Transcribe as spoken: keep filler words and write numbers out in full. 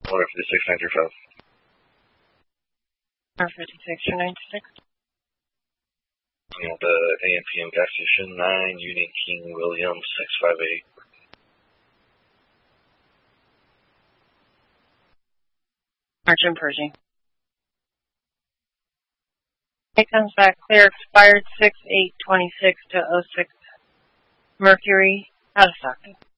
one fifty-six ninety-five. one fifty-six ninety-six. And the A M P M gas station, nine Union King William six five eight. Marching Pershing. It comes back clear, expired six eight twenty-six to oh six Mercury, out of stock.